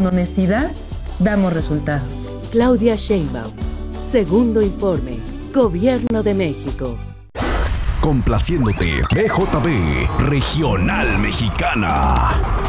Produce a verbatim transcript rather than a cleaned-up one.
con honestidad, damos resultados. Claudia Sheinbaum. Segundo informe. Gobierno de México. Complaciéndote, B J B, Regional Mexicana.